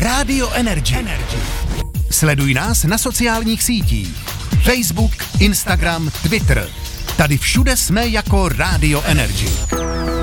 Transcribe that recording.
Radio Energy. Sleduj nás na sociálních sítích. Facebook, Instagram, Twitter. Tady všude jsme jako Radio Energy.